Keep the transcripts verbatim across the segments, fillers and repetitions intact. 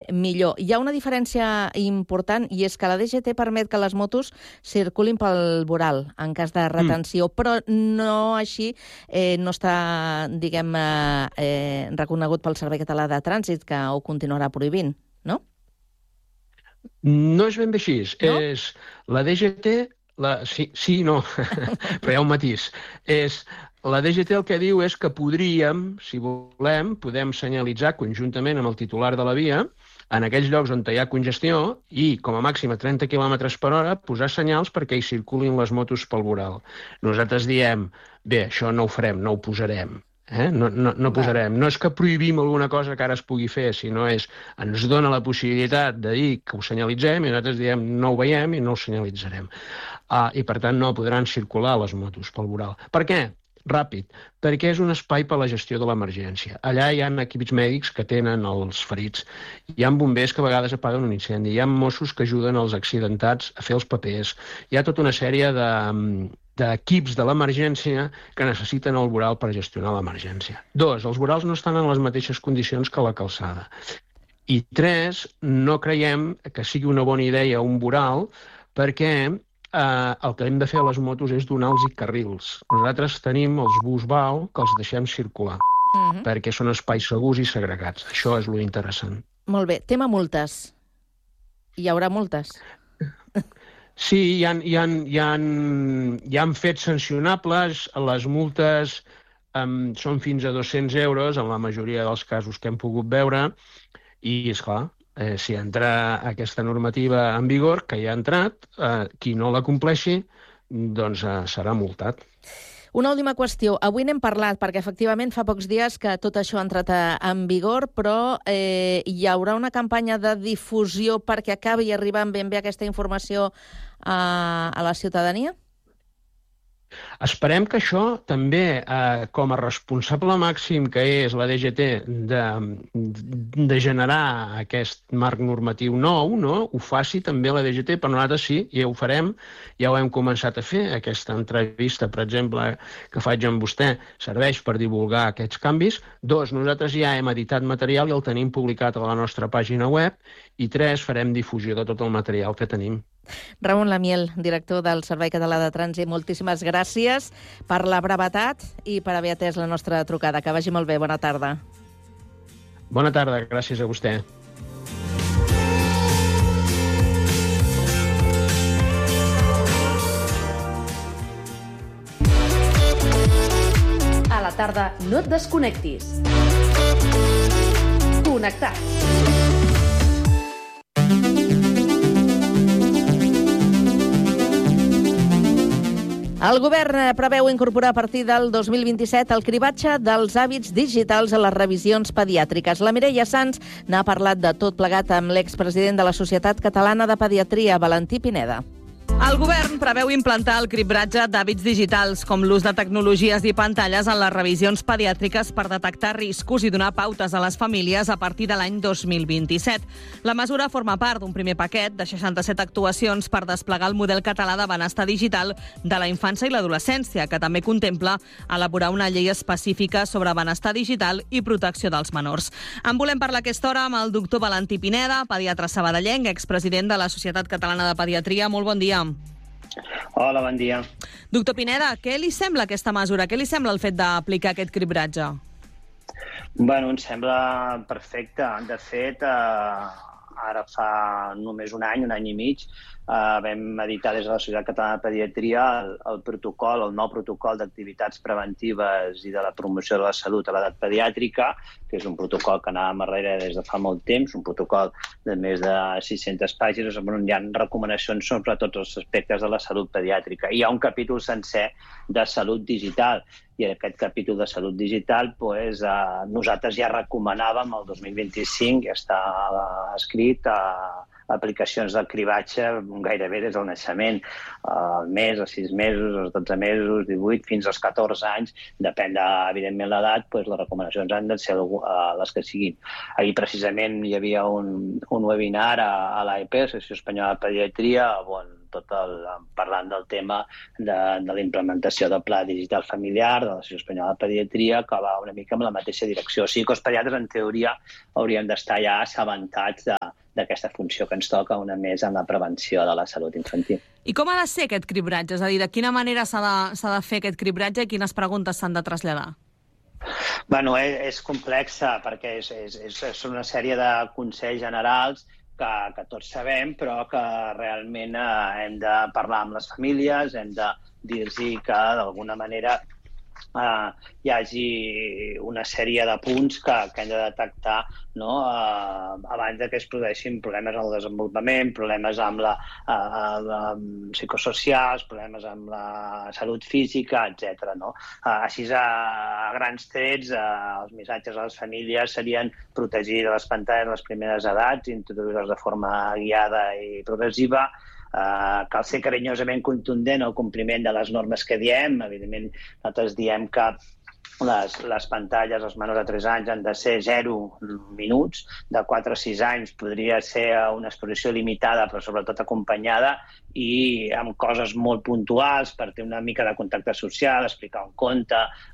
millor. Hi ha una diferència important i és que la D G T permet que les motos circulin pel voral en cas de retenció, mm. però no així eh, no està, diguem, eh, reconegut pel Servei Català de Trànsit, que ho continuarà prohibint, no? No és ben bé així. No? És la D G T... La, sí, sí, no, però hi ha un matís. És, la D G T el que diu és que podríem, si volem, podem senyalitzar conjuntament amb el titular de la via en aquells llocs on hi ha congestió i, com a màxim a trenta quilòmetres per hora, posar senyals perquè hi circulin les motos pel voral. Nosaltres diem, bé, això no ho farem, no ho posarem. Eh? No, no, no posarem. No és que prohibim alguna cosa que ara es pugui fer, sinó és ens dona la possibilitat de dir que ho senyalitzem i nosaltres diem no ho veiem i no ho senyalitzarem. Uh, I, per tant, no podran circular les motos pel voral. Per què? Ràpid. Perquè és un espai per a la gestió de l'emergència. Allà hi ha equips mèdics que tenen els ferits. Hi ha bombers que a vegades apaguen un incendi. Hi ha Mossos que ajuden els accidentats a fer els papers. Hi ha tota una sèrie de... d'equips de l'emergència que necessiten el voral per gestionar l'emergència. Dos, els vorals no estan en les mateixes condicions que la calçada. I tres, no creiem que sigui una bona idea un voral perquè eh, el que hem de fer a les motos és donar-los carrils. Nosaltres tenim els bus bau que els deixem circular, uh-huh. perquè són espais segurs i segregats. Això és lo interessant. Molt bé. Tema multes. Hi haurà multes? Sí, hi ha, hi ha, hi ha, hi ha fets sancionables, les multes um, són fins a dos-cents euros en la majoria dels casos que hem pogut veure i, esclar, eh, si entra aquesta normativa en vigor, que ja ha entrat, eh, qui no la compleixi, doncs eh, serà multat. Una última qüestió. Avui n'hem parlat, perquè efectivament fa pocs dies que tot això ha entrat en vigor, però eh, hi haurà una campanya de difusió perquè acabi arribant ben bé aquesta informació a, a la ciutadania? Esperem que això també, eh, com a responsable màxim que és la D G T de, de generar aquest marc normatiu nou, no? Ho faci també la D G T, però nosaltres sí, ja ho farem, ja ho hem començat a fer. Aquesta entrevista, per exemple, que faig amb vostè, serveix per divulgar aquests canvis. Dos, nosaltres ja hem editat material i el tenim publicat a la nostra pàgina web. I tres, farem difusió de tot el material que tenim. Ramon Lamiel, director del Servei Català de Trànsit, moltíssimes gràcies per la brevetat i per haver atès la nostra trucada. Que vagi molt bé. Bona tarda. Bona tarda. Gràcies a vostè. A la tarda no et desconnectis. Connectats. El govern preveu incorporar a partir del dos mil vint-i-set el cribatge dels hàbits digitals a les revisions pediàtriques. La Mireia Sans n'ha parlat de tot plegat amb l'expresident de la Societat Catalana de Pediatria, Valentí Pineda. El govern preveu implantar el cribratge d'hàbits digitals, com l'ús de tecnologies i pantalles en les revisions pediàtriques per detectar riscos i donar pautes a les famílies a partir de l'any dos mil vint-i-set. La mesura forma part d'un primer paquet de seixanta-set actuacions per desplegar el model català de benestar digital de la infància i l'adolescència, que també contempla elaborar una llei específica sobre benestar digital i protecció dels menors. En volem parlar aquesta hora amb el doctor Valentí Pineda, pediatre sabadellenc, expresident de la Societat Catalana de Pediatria. Molt bon dia. Hola, bon dia. Doctor Pineda, què li sembla aquesta mesura? Què li sembla el fet d'aplicar aquest cribratge? Bueno, em sembla perfecte. De fet, eh, ara fa només un any, un any i mig, eh, vam editar des de la Societat Catalana de Pediatria el, el protocol, el nou protocol d'activitats preventives i de la promoció de la salut a l'edat pediàtrica, que és un protocol que anàvem darrere des de fa molt temps, un protocol de més de sis-centes pàgines, on hi ha recomanacions sobre tots els aspectes de la salut pediàtrica. I hi ha un capítol sencer de salut digital, i en aquest capítol de salut digital pues, eh, nosaltres ja recomanàvem el dos mil vint-i-cinc, ja està eh, escrit, eh, aplicacions del cribatge gairebé des del naixement, al mes, als sis mesos, als dotze mesos, divuit, fins als catorze anys, depèn de, evidentment, l'edat, doncs les recomanacions han de ser les que siguin. Ahir precisament hi havia un, un webinar a, a l'A E P, l'Associació Espanyola de Pediatria, on tot el, parlant del tema de, de la implementació del Pla Digital Familiar, de l'Associació Espanyola de Pediatria, que va una mica en la mateixa direcció. O sigui que els pediatres, en teoria, hauríem d'estar ja assabentats de, d'aquesta funció que ens toca, una més en la prevenció de la salut infantil. I com ha de ser aquest cribratge? És a dir, de quina manera s'ha de, s'ha de fer aquest cribratge i quines preguntes s'han de traslladar? Bueno, és, és complexa perquè és, és, és, és una sèrie de consells generals que, que tots sabem, però que realment eh, hem de parlar amb les famílies, hem de dir-los que d'alguna manera Uh, hi hagi una sèrie de punts que, que hem de detectar, no? uh, abans que es produeixin problemes en el desenvolupament, problemes amb la, uh, la psicosocials, problemes amb la salut física, etcètera. No? Uh, així, a, a grans trets, uh, els missatges a les famílies serien protegir de les pantalles a les primeres edats, introduir-les de forma guiada i progressiva. Uh, cal ser carinyosament contundent al compliment de les normes que diem. Evidentment, nosaltres diem que les, les pantalles als menors de tres anys han de ser zero minuts, de quatre a sis anys podria ser una exposició limitada, però sobretot acompanyada i amb coses molt puntuals per tenir una mica de contacte social, explicar un conte,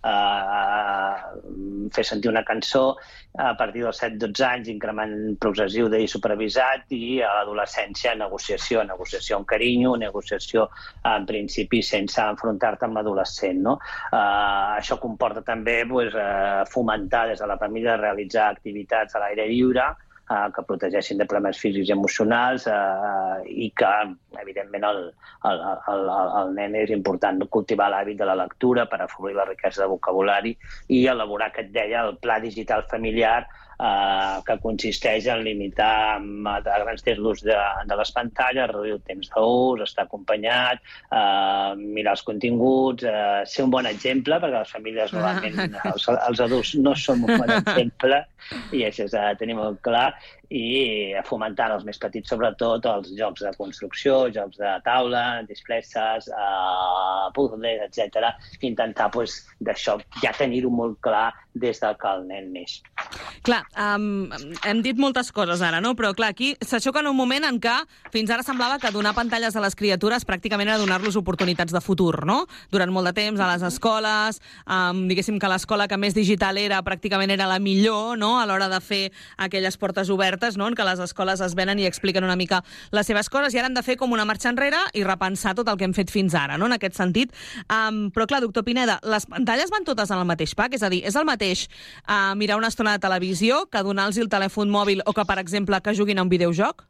eh, fer sentir una cançó. A partir dels set dotze anys, increment progressiu d'ell supervisat, i a l'adolescència negociació, negociació amb carinyo, negociació en principi sense enfrontar-te amb l'adolescent. No? Eh, això comporta també pues, eh, fomentar des de la família realitzar activitats a l'aire lliure, Uh, que protegeixin de problemes físics i emocionals uh, i que, evidentment, el, el, el, el nen és important cultivar l'hàbit de la lectura per afavorir la riquesa de vocabulari i elaborar, que et deia, el pla digital familiar, uh, que consisteix en limitar a grans trets l'ús de, de les pantalles, reduir el temps d'ús, estar acompanyat, uh, mirar els continguts, uh, ser un bon exemple, perquè les famílies normalment, els, els adults no som un bon exemple, i això s'ha de tenir molt clar, i fomentant els més petits, sobretot, els jocs de construcció, jocs de taula, disfresses, uh, puzzles, etcètera, intentar pues, d'això ja tenir-ho molt clar des de que el nen neix. Clar, um, hem dit moltes coses ara, no? Però clar, aquí s'aixoca en un moment en què fins ara semblava que donar pantalles a les criatures pràcticament era donar-los oportunitats de futur, no? Durant molt de temps a les escoles, um, diguéssim que l'escola que més digital era pràcticament era la millor, no? A l'hora de fer aquelles portes obertes, no? En què les escoles es venen i expliquen una mica les seves coses, i ara hem de fer com una marxa enrere i repensar tot el que hem fet fins ara, no? En aquest sentit. Um, però clar, doctor Pineda, les pantalles van totes en el mateix pack? És a dir, és el mateix uh, mirar una estona de televisió que donar-los el telèfon mòbil o que, per exemple, que juguin a un videojoc?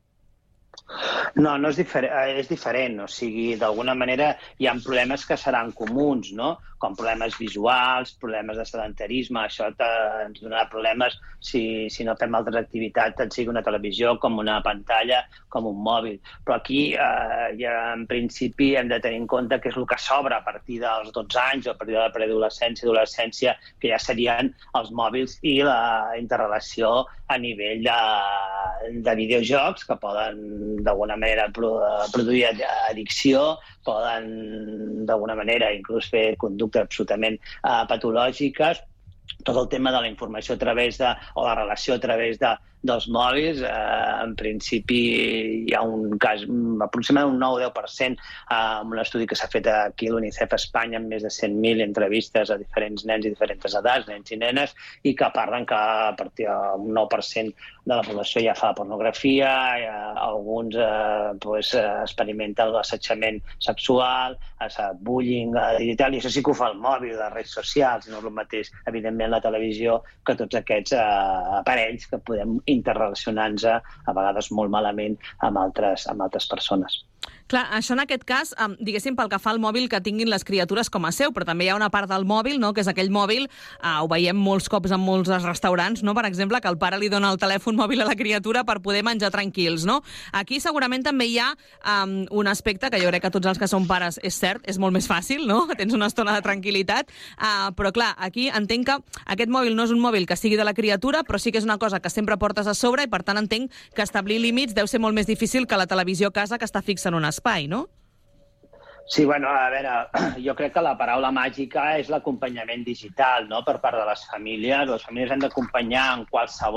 No, no és diferent, és diferent. O sigui, d'alguna manera hi ha problemes que seran comuns, no? Com problemes visuals, problemes de sedentarisme, això ens donarà problemes si, si no fem altres activitats, tant sigui una televisió com una pantalla, com un mòbil. Però aquí, eh, ja, en principi, hem de tenir en compte que és el que s'obre a partir dels dotze anys o a partir de la preadolescència i adolescència, que ja serien els mòbils i la interrelació a nivell de, de videojocs que poden d'alguna manera produir addicció, poden d'alguna manera inclús fer conductes absolutament uh, patològiques. Tot el tema de la informació a través de, o la relació a través de, dels mòbils, eh, en principi hi ha un cas, aproximadament un nou o deu per cent, eh, amb un estudi que s'ha fet aquí a l'UNICEF a Espanya amb més de cent mil entrevistes a diferents nens i diferents edats, nens i nenes, i que parlen que a partir d'un nou per cent de la població ja fa pornografia, ha, alguns eh, pues, experimenten l'assetjament sexual, el bullying digital, i això sí que ho fa el mòbil, les redes socials, no és el mateix, evidentment, la televisió, que tots aquests eh, aparells que podem interrelacionant-nos a vegades molt malament amb altres, amb altres persones. Clar, això en aquest cas, diguéssim, pel que fa al mòbil que tinguin les criatures com a seu, però també hi ha una part del mòbil, no?, que és aquell mòbil, eh, ho veiem molts cops en molts restaurants, no?, per exemple, que el pare li dona el telèfon mòbil a la criatura per poder menjar tranquils, no? Aquí segurament també hi ha um, un aspecte que jo crec que tots els que som pares és cert, és molt més fàcil, no?, tens una estona de tranquil·litat, uh, però clar, aquí entenc que aquest mòbil no és un mòbil que sigui de la criatura, però sí que és una cosa que sempre portes a sobre i per tant entenc que establir límits deu ser molt més difícil que la televisió a casa que està fixa en un espai, no? Sí, bueno, a veure, jo crec que la paraula màgica és l'acompanyament digital, no?, per part de les famílies. Les famílies han d'acompanyar en qualsevol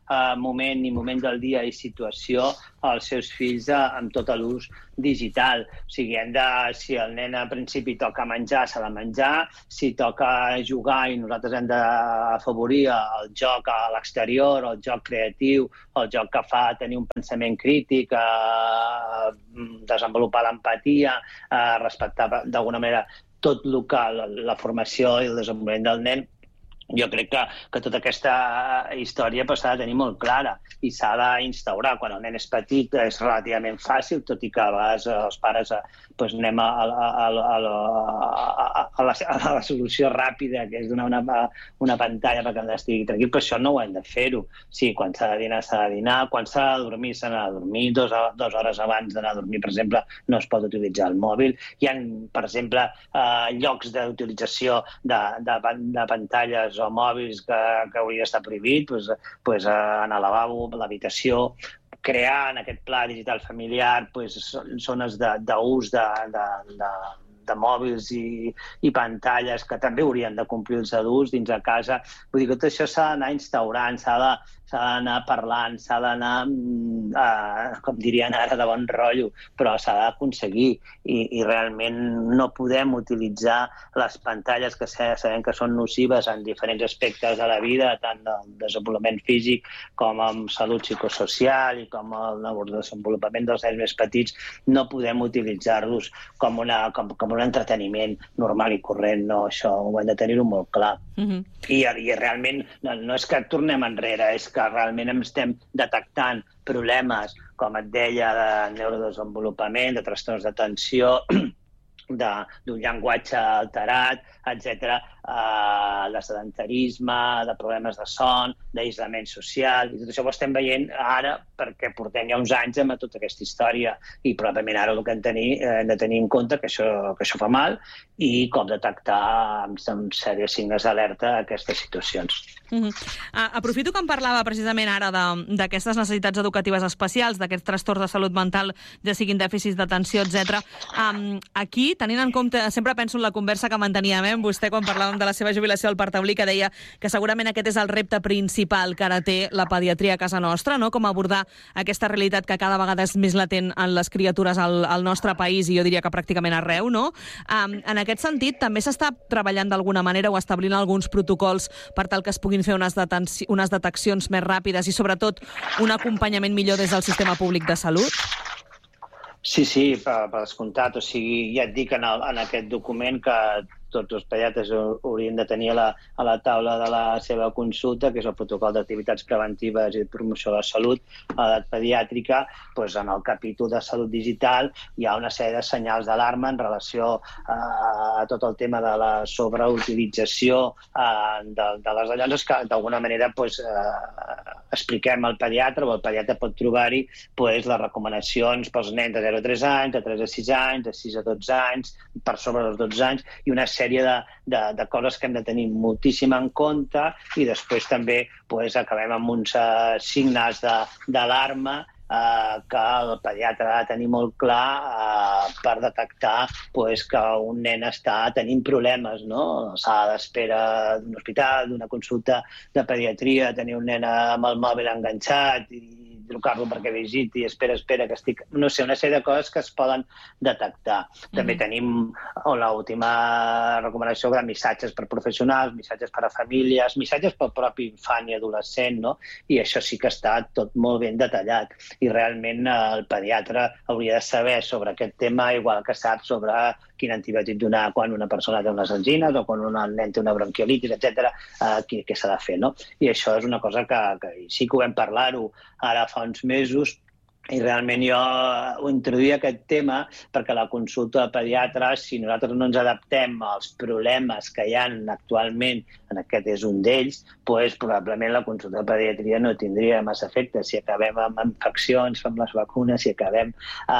uh, moment ni moment del dia i situació als seus fills uh, amb tot l'ús digital. O sigui, hem de, si el nen al principi toca menjar, s'ha de menjar, si toca jugar i nosaltres hem d'afavorir el joc a l'exterior, el joc creatiu, el joc que fa tenir un pensament crític, eh, desenvolupar l'empatia, eh, respectar d'alguna manera tot el que la formació i el desenvolupament del nen. Jo crec que, que tota aquesta història s'ha de tenir molt clara i s'ha d'instaurar. Quan el nen és petit és relativament fàcil, tot i que a vegades els pares doncs, anem a, a, a, a, a, a, la, a la solució ràpida, que és donar una, una pantalla perquè el nen estigui tranquil, però això no ho hem de fer-ho. Sí, quan s'ha de dinar, s'ha de dinar, quan s'ha de dormir, s'ha de dormir, dos, dues hores abans d'anar a dormir, per exemple, no es pot utilitzar el mòbil. Hi ha, per exemple, eh, llocs d'utilització de, de, de pantalles o mòbils que, que hauria d'estar prohibit, doncs, doncs, en el lavabo, l'habitació, crear en aquest pla digital familiar doncs, zones d'ús de, de, de, de, de mòbils i, i pantalles que també haurien de complir els adults dins de casa. Vull dir que tot això s'ha d'anar instaurant, s'ha de s'ha d'anar parlant, s'ha d'anar, eh, com dirien ara, de bon rotllo, però s'ha d'aconseguir i, i realment no podem utilitzar les pantalles que sabem que són nocives en diferents aspectes de la vida, tant del desenvolupament físic com en salut psicosocial i com el desenvolupament dels nens més petits. No podem utilitzar-los com, una, com, com un entreteniment normal i corrent, no, això ho hem de tenir-ho molt clar. Mm-hmm. I, i realment no, no és que tornem enrere, és que realment estem detectant problemes, com et deia, de neurodesenvolupament, de trastorns d'atenció, d'un llenguatge alterat, etcètera, eh, de sedentarisme, de problemes de son, d'aïllament social, i tot això ho estem veient ara perquè portem ja uns anys amb tota aquesta història i probablement ara el que hem, tenir, hem de tenir en compte que això, que això fa mal i com detectar amb, amb sèries signes d'alerta aquestes situacions. Uh-huh. uh, aprofito que em parlava precisament ara d'aquestes necessitats educatives especials, d'aquests trastorns de salut mental, ja siguin dèficits d'atenció, etcètera. Um, aquí, tenint en compte, sempre penso en la conversa que manteníem eh, amb vostè quan parlàvem de la seva jubilació al Parc Taulí, que deia que segurament aquest és el repte principal que ara té la pediatria a casa nostra, no? Com abordar aquesta realitat que cada vegada és més latent en les criatures al, al nostre país i jo diria que pràcticament arreu, no? Um, en aquest sentit, també s'està treballant d'alguna manera o establint alguns protocols per tal que es puguin fer unes, unes deteccions més ràpides i, sobretot, un acompanyament millor des del sistema públic de salut? Sí, sí, per, per descomptat. O sigui, ja et dic en, el, en aquest document que tots els pediatres haurien de tenir a la, a la taula de la seva consulta, que és el protocol d'activitats preventives i de promoció de la salut a l'edat pediàtrica. Doncs en el capítol de salut digital hi ha una sèrie de senyals d'alarma en relació a, a tot el tema de la sobreutilització eh, de, de les allonses que d'alguna manera doncs, eh, expliquem al pediatre o el pediatre pot trobar-hi doncs, les recomanacions pels nens de zero a tres anys, de tres a sis anys, de sis a dotze anys, per sobre dels dotze anys, i una sèrie de, de, de coses que hem de tenir moltíssim en compte i després també pues, acabem amb uns uh, signes d'alarma uh, que el pediatre ha de tenir molt clar uh, per detectar pues, que un nen està tenint problemes, no? Sala d'espera d'un hospital, d'una consulta de pediatria, tenir un nen amb el mòbil enganxat i trucar-lo perquè visiti, espera, espera, que estic... No sé, una sèrie de coses que es poden detectar. Mm-hmm. També tenim l'última recomanació de missatges per professionals, missatges per a famílies, missatges pel propi infant i adolescent, no? I això sí que està tot molt ben detallat. I realment el pediatre hauria de saber sobre aquest tema, igual que sap sobre quin antibiòtic donar quan una persona té unes angines o quan un nen té una bronquiolitis, etcètera, eh, què, què s'ha de fer, no? I això és una cosa que, que sí que ho vam parlar-ho ara fa uns mesos, i realment jo ho introduïa aquest tema perquè la consulta de pediatre, si nosaltres no ens adaptem als problemes que hi ha actualment, en aquest és un d'ells, doncs probablement la consulta de pediatria no tindria massa efecte. Si acabem amb infeccions, amb les vacunes, si acabem eh,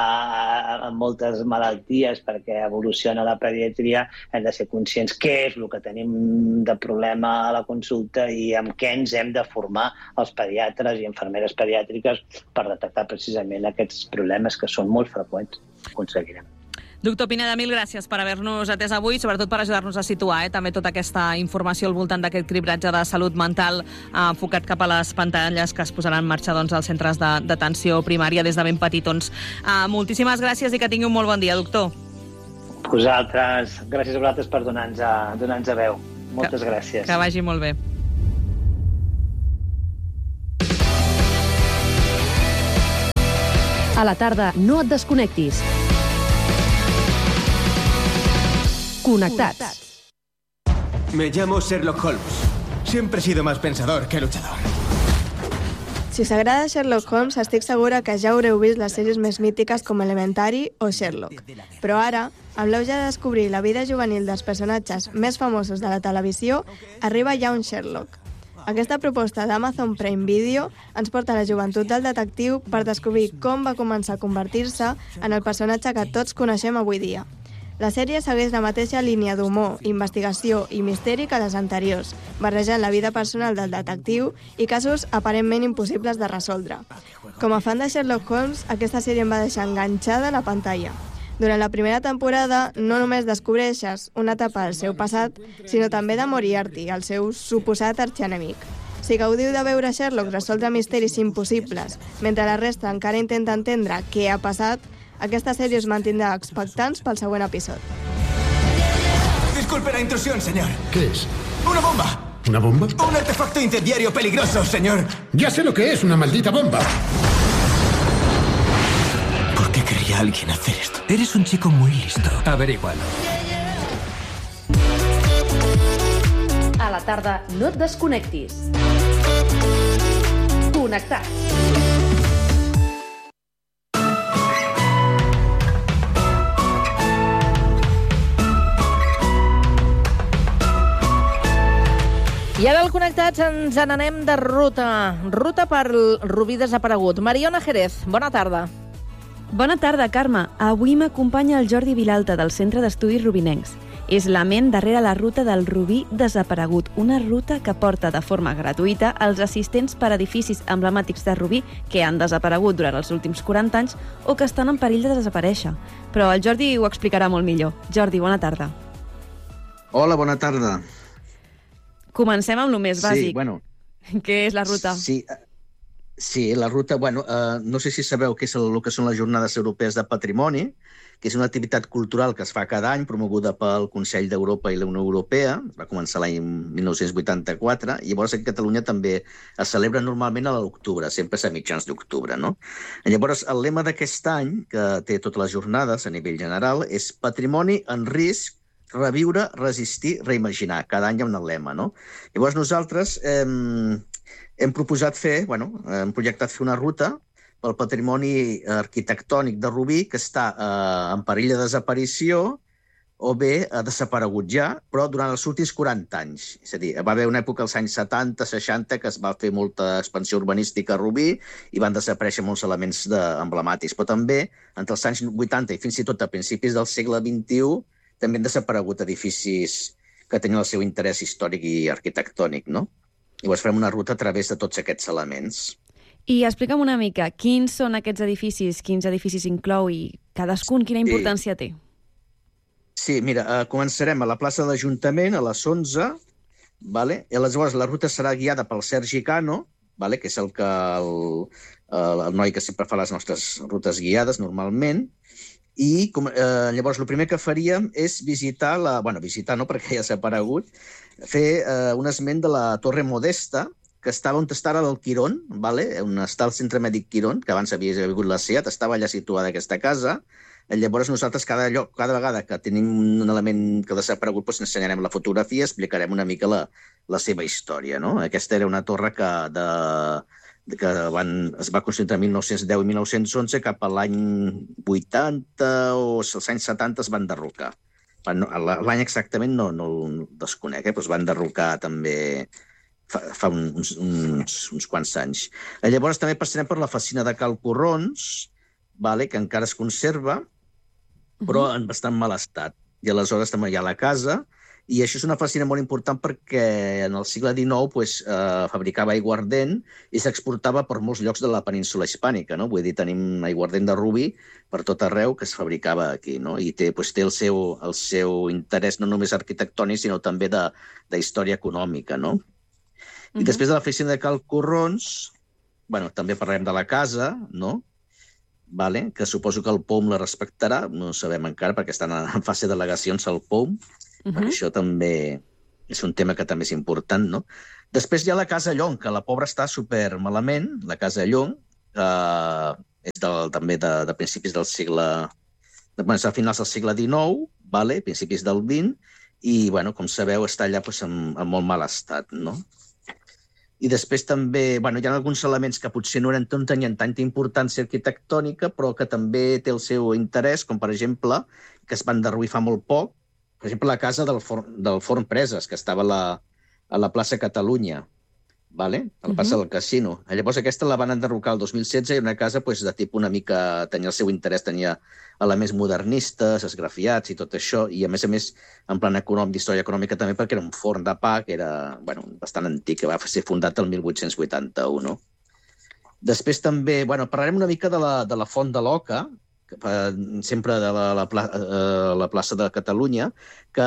amb moltes malalties perquè evoluciona la pediatria, hem de ser conscients què és el que tenim de problema a la consulta i amb què ens hem de formar els pediatres i infermeres pediàtriques per detectar precisament aquests problemes que són molt freqüents. Aconseguirem. Doctor Pineda, mil gràcies per haver-nos atès avui, sobretot per ajudar-nos a situar eh, també tota aquesta informació al voltant d'aquest cribratge de salut mental eh, enfocat cap a les pantalles que es posaran en marxa doncs, als centres d'atenció primària des de ben petitons. Eh, moltíssimes gràcies i que tingui un molt bon dia, doctor. Vosaltres, gràcies a vosaltres per donar-nos a, donar-nos a veu. Moltes que, gràcies. Que vagi molt bé. A la tarda, no et desconnectis. Connectats. Me llamo Sherlock Holmes. Siempre he sido más pensador que luchador. Si us agrada Sherlock Holmes, estic segura que ja haureu vist les sèries més mítiques com Elementary o Sherlock. Però ara, amb l'auge de descobrir la vida juvenil dels personatges més famosos de la televisió, arriba ja un Sherlock. Aquesta proposta d'Amazon Prime Video ens porta a la joventut del detectiu per descobrir com va començar a convertir-se en el personatge que tots coneixem avui dia. La sèrie segueix la mateixa línia d'humor, investigació i misteri que les anteriors, barrejant la vida personal del detectiu i casos aparentment impossibles de resoldre. Com a fan de Sherlock Holmes, aquesta sèrie em va deixar enganxada a la pantalla. Durant la primera temporada no només descobreixes una etapa del seu passat, sinó també de Moriarty, el seu suposat arxienemic. Si gaudiu de veure Sherlock resoldre misteris impossibles, mentre la resta encara intenta entendre què ha passat, aquesta sèrie us mantindrà expectants pel següent episodi. Disculpe la intrusión, señor. ¿Qué es? ¡Una bomba! ¿Una bomba? Un artefacto incendiario peligroso, señor. Ya sé lo que es, una maldita bomba. ¿Por qué querría alguien hacer esto? Eres un chico muy listo. Averígualo. A la tarda, no et desconnectis. Connectats. I ara al Connectats ens n'anem de ruta. Ruta per Rubí desaparegut. Mariona Jerez, bona tarda. Bona tarda, Carme. Avui m'acompanya el Jordi Vilalta, del Centre d'Estudis Rubinencs. És la ment darrere la ruta del Rubí desaparegut, una ruta que porta de forma gratuïta als assistents per edificis emblemàtics de Rubí que han desaparegut durant els últims quaranta anys o que estan en perill de desaparèixer. Però el Jordi ho explicarà molt millor. Jordi, bona tarda. Hola, bona tarda. Comencem amb el més bàsic. Sí, bueno. Què és la ruta? Sí, sí la ruta, bueno, eh, no sé si sabeu què és el, el que són les Jornades Europees de Patrimoni, que és una activitat cultural que es fa cada any, promoguda pel Consell d'Europa i la Unió Europea. Va començar l'any mil nou-cents vuitanta-quatre, i llavors aquí a Catalunya també es celebra normalment a l'octubre, sempre és a mitjans d'octubre, no? Llavors, el lema d'aquest any, que té totes les jornades a nivell general, és Patrimoni en risc, reviure, resistir, reimaginar. Cada any hi ha un lema, no? Llavors nosaltres eh, hem proposat fer, bueno, hem projectat fer una ruta pel patrimoni arquitectònic de Rubí que està eh, en perill de desaparició o bé ha desaparegut ja, però durant els últims quaranta anys. És a dir, va haver una època als anys setanta, seixanta, que es va fer molta expansió urbanística a Rubí i van desaparèixer molts elements de, emblemàtics. Però també, entre els anys vuitanta i fins i tot a principis del segle vint-i-u, també han desaparegut edificis que tenien el seu interès històric i arquitectònic, no? Llavors farem una ruta a través de tots aquests elements. I explica'm una mica, quins són aquests edificis, quins edificis inclou i cadascun quina importància té? Sí, mira, uh, començarem a la plaça de l'Ajuntament a les onze, vale? I aleshores la ruta serà guiada pel Sergi Cano, vale? Que és el, que, el, el, el noi que sempre fa les nostres rutes guiades normalment. I com, eh, llavors el primer que faríem és visitar, la, bueno, visitar no perquè ja s'ha aparegut, fer eh, un esment de la Torre Modesta, que estava on està ara el Quirón, vale? On està el Centre Mèdic Quirón, que abans havia hagut la SEAT, estava allà situada aquesta casa. Llavors nosaltres cada, lloc, cada vegada que tenim un element que ha desaparegut doncs ensenyarem la fotografia, explicarem una mica la, la seva història, no? Aquesta era una torre que de... que van, es va construir entre mil nou-cents deu i mil nou-cents onze, cap a l'any vuitanta o els anys setanta es van derrocar. L'any exactament no, no el desconec, eh? Però es van derrocar també fa, fa uns, uns, uns quants anys. Llavors també passarem per la Facina de Cal Corrons, vale? Que encara es conserva, però en bastant mal estat. I aleshores també hi ha la casa, I això és una façana molt important perquè en el segle dinou pues, eh, fabricava aiguardent i s'exportava per molts llocs de la península hispànica. No? Vull dir, tenim aiguardent de rubí per tot arreu que es fabricava aquí. No? I té, pues, té el, seu, el seu interès no només arquitectònic, sinó també de, de història econòmica. No? I uh-huh. després de l'oficina de Cal Corrons, bueno, també parlarem de la casa, no? Vale? Que suposo que el P O M la respectarà, no ho sabem encara perquè estan en fase de delegacions al P O M, uh-huh. perquè això també és un tema que també és important, no? Després hi ha la Casa Llong, que la pobra està super malament, la Casa Llong, eh, és del, també de, de principis del segle... De, bueno, és a finals del segle dinou, vale? Principis del vint, i, bueno, com sabeu, està allà pues, en, en molt mal estat, no? I després també, bueno, hi ha alguns elements que potser no, eren, no tenien tanta importància arquitectònica, però que també té el seu interès, com per exemple, que es van derruir fa molt poc, per exemple, la casa del Forn, del Forn Preses, que estava a la, a la plaça Catalunya, vale? a la plaça uh-huh. del Casino. Llavors aquesta la van enderrocar el dos mil setze i una casa pues, de tipus una mica... tenia el seu interès, tenia elements modernistes, esgrafiats i tot això, i a més a més en plan econòmic, d'història econòmica també, perquè era un forn de pa que era bueno, bastant antic, que va ser fundat el mil vuit-cents vuitanta-u. No? Després també, bueno, parlarem una mica de la, de la Font de l'Oca, sempre de la, la, pla, eh, la plaça de Catalunya, que,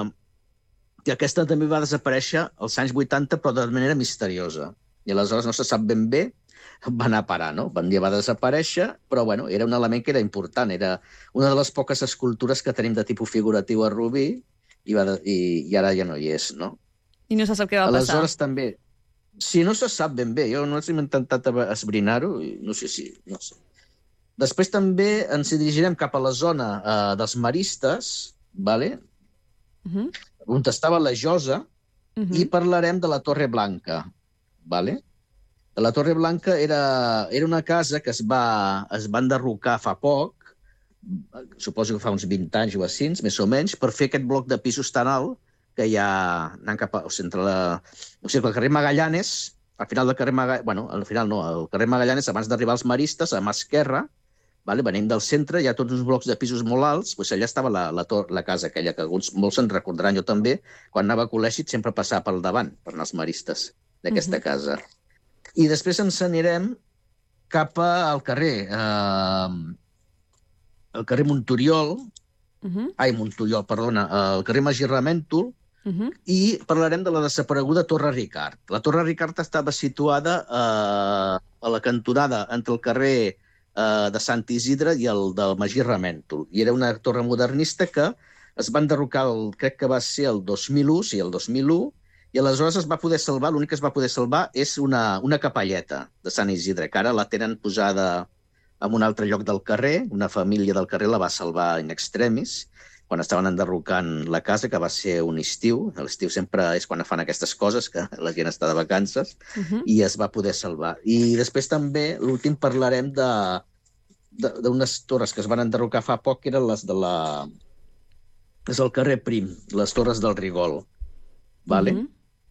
que aquesta també va desaparèixer als anys vuitanta, però de manera misteriosa. I aleshores no se sap ben bé, va anar a parar, no? Un dia va desaparèixer, però bueno, era un element que era important. Era una de les poques escultures que tenim de tipus figuratiu a Rubí i, va de, i, i ara ja no hi és, no? I no se sap què va aleshores, passar. Aleshores també... Sí, no se sap ben bé. Jo no hem intentat esbrinar-ho, no sé si... No sé. Després també ens dirigirem cap a la zona eh, dels maristes, vale? uh-huh. on estava la Josa, uh-huh. i parlarem de la Torre Blanca. Vale? La Torre Blanca era, era una casa que es va, es va enderrocar fa poc, suposo que fa uns vint anys o així, més o menys, per fer aquest bloc de pisos tan alt que hi ha anant cap a, o sigui, entre la, o sigui, el carrer Magallanes, al final del carrer Magallanes, bueno, al final no, al carrer Magallanes, abans d'arribar als Maristes, a mà esquerra, vale, venim del centre, hi ha tots uns blocs de pisos molt alts, doncs allà estava la, la, tor la casa aquella, que alguns molts se'n recordaran, jo també, quan anava a col·legi sempre passava pel davant, per anar als Maristes d'aquesta uh-huh. casa. I després ens anirem cap al carrer, eh, el carrer Montoriol, uh-huh. ai, Montoriol, perdona, el carrer Magí Ramèntol, uh-huh. i parlarem de la desapareguda Torre Ricard. La Torre Ricard estava situada eh, a la cantonada entre el carrer eh, de Sant Isidre i el del Magí Ramèntol. I era una torre modernista que es va enderrocar, el, crec que va ser el dos mil u, sí, el dos mil u, i aleshores es va poder salvar, l'únic que es va poder salvar és una, una capelleta de Sant Isidre, que ara la tenen posada en un altre lloc del carrer, una família del carrer la va salvar in extremis, quan estaven enderrocant la casa, que va ser un estiu, l'estiu sempre és quan fan aquestes coses, que la gent està de vacances, uh-huh. i es va poder salvar. I després també, l'últim, parlarem de d'unes torres que es van enderrocar fa poc, que eren les de la... és el carrer Prim, les torres del Rigol, vale? Uh-huh.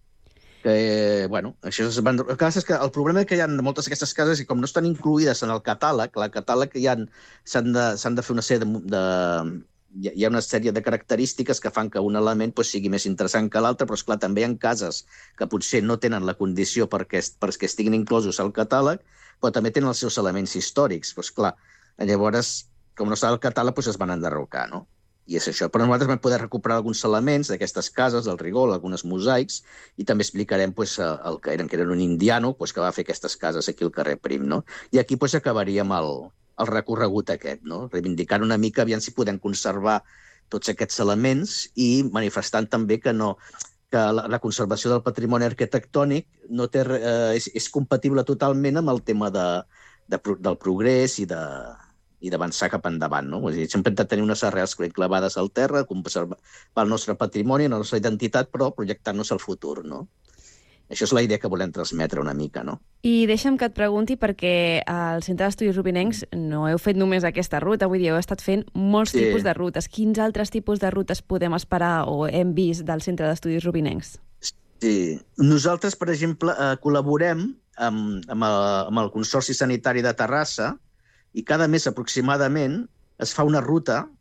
Que, bueno, això es van... El cas és que el problema és que hi ha moltes d'aquestes cases i com no estan incluïdes en el catàleg, la catàleg hi ha, s'han de, s'han de fer una sèrie de, de... hi ha una sèrie de característiques que fan que un element pues, sigui més interessant que l'altre, però, esclar, també hi ha cases que potser no tenen la condició perquè, perquè estiguin inclosos al catàleg, però també tenen els seus elements històrics. Pues, clar, llavors, com no està al catàleg, pues, es van enderrocar, no? I és això. Però nosaltres vam poder recuperar alguns elements d'aquestes cases, del Rigol, algunes mosaics, i també explicarem pues, el que eren, que eren un indiano pues, que va fer aquestes cases aquí al carrer Prim. No? I aquí pues, acabaríem el, el recorregut aquest, no? Reivindicant una mica, aviam si podem conservar tots aquests elements i manifestant també que, no, que la, la conservació del patrimoni arquitectònic no té, eh, és, és compatible totalment amb el tema de, de, del progrés i de... i d'avançar cap endavant. No? Vull dir, sempre hem de tenir unes arrels clavades al terra, conservar el nostre patrimoni, la nostra identitat, però projectant-nos al futur. No? Això és la idea que volem transmetre una mica. No? I deixa'm que et pregunti, perquè al Centre d'Estudis Rubinencs no heu fet només aquesta ruta, vull dir, heu estat fent molts sí. tipus de rutes. Quins altres tipus de rutes podem esperar o hem vist del Centre d'Estudis Rubinencs? Sí. Nosaltres, per exemple, eh, col·laborem amb, amb, el, amb el Consorci Sanitari de Terrassa i cada mes aproximadament es fa una ruta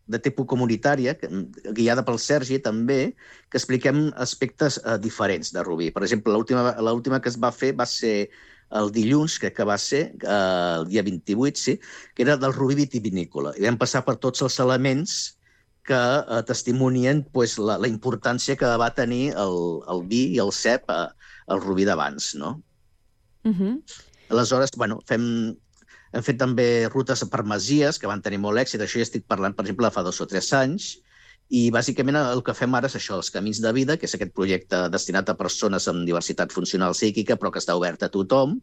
de tipus comunitària, guiada pel Sergi també, que expliquem aspectes eh, diferents de Rubí. Per exemple, l'última l'última que es va fer va ser el dilluns, crec que va ser, eh, el dia vint-i-vuit, sí, que era del Rubí vitivinícola. I vam passar per tots els elements que eh, testimonien pues, la, la importància que va tenir el, el vi i el cep eh, al Rubí d'abans, no? Uh-huh. Aleshores, bueno, fem... Hem fet també rutes per masies, que van tenir molt èxit. Això ja estic parlant, per exemple, fa dos o tres anys. I, bàsicament, el que fem ara és això, els Camins de Vida, que és aquest projecte destinat a persones amb diversitat funcional psíquica, però que està obert a tothom.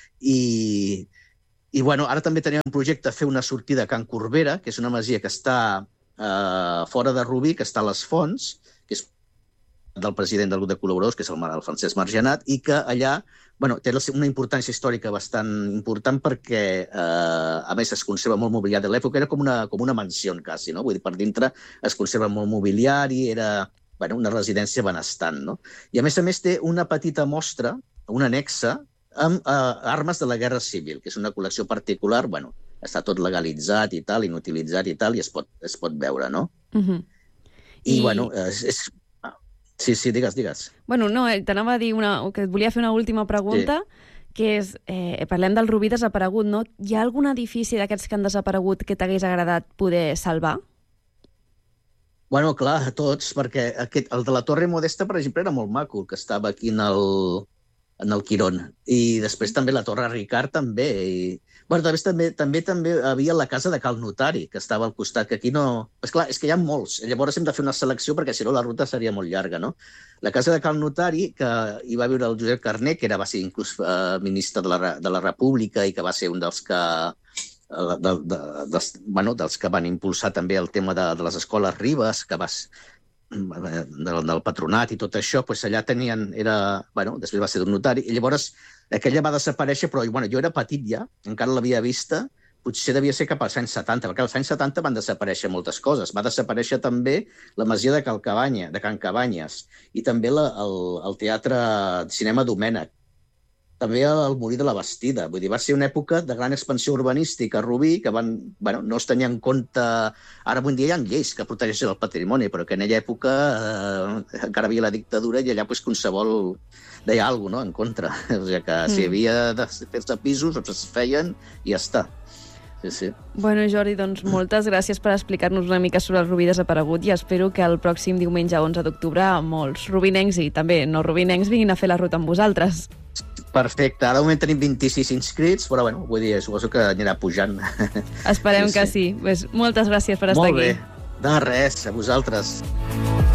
I, i bueno, ara també tenim un projecte, fer una sortida a Can Corbera, que és una masia que està eh, fora de Rubí, que està a les Fonts, que és del president del grup de col·laboradors, que és el, el Francesc Margenat, i que allà bueno, té una importància històrica bastant important perquè, eh, a més, es conserva molt mobiliari de l'època, era com una, com una mansió, quasi, no? Vull dir, per dintre es conserva molt mobiliari, era bueno, una residència benestant, no? I, a més a més, té una petita mostra, una anexa, amb eh, armes de la Guerra Civil, que és una col·lecció particular, bueno, està tot legalitzat i tal, inutilitzat i tal, i es pot, es pot veure, no? Uh-huh. I, I, bueno, és... és Sí, sí, digues, digues. Bueno, no, t'anava a dir una, que et volia fer una última pregunta, sí. Que és, eh, parlem del Rubí desaparegut, no? Hi ha algun edifici d'aquests que han desaparegut que t'hagués agradat poder salvar? Bueno, clar, tots, perquè aquest, el de la Torre Modesta, per exemple, era molt maco, que estava aquí en el, en el Quirón. I després també la Torre Ricard, també. I... Bueno, també, també, també també havia la casa de Cal Notari, que estava al costat, que aquí no... És clar, és que hi ha molts. Llavors hem de fer una selecció perquè, si no, la ruta seria molt llarga, no? La casa de Cal Notari, que hi va viure el Josep Carner, que era, va ser inclús eh, ministre de la, de la República i que va ser un dels que... De, de, de, dels, bueno, dels que van impulsar també el tema de, de les escoles Ribes, que va del, del patronat i tot això, doncs allà tenien... Era, bueno, després va ser d'un notari, i llavors aquella va desaparèixer, però bueno, jo era petit ja, encara l'havia vista, potser devia ser cap als anys setanta, perquè als anys setanta van desaparèixer moltes coses. Va desaparèixer també la masia de Cal Cabanya, de Can Cabanyes, i també la, el, el teatre Cinema Domènec, també el Molí de la Bastida. Vull dir, va ser una època de gran expansió urbanística a Rubí, que van, bueno, no es tenia en compte... Ara avui dia hi ha lleis que protegeixen el patrimoni, però que en aquella època eh, encara havia la dictadura i allà pues, qualsevol deia alguna cosa, no?, en contra. O sigui que mm. si havia de fer-se pisos, doncs es feien i ja està. Sí, sí. Bueno, Jordi, doncs moltes gràcies per explicar-nos una mica sobre el Rubí desaparegut i espero que el pròxim diumenge onze d'octubre molts rubinencs i també no rubinencs vinguin a fer la ruta amb vosaltres. Perfecte. Ara de moment tenim vint-i-sis inscrits, però bueno, vull dir, suposo que anirà pujant. Esperem sí, que sí. sí. Pues, moltes gràcies per estar Molt aquí. Molt bé. De res, a vosaltres.